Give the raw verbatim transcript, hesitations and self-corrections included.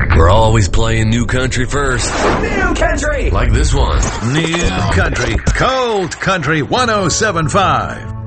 We're always playing new country first. New country! Like this one. New country. Cold Country one oh seven point five.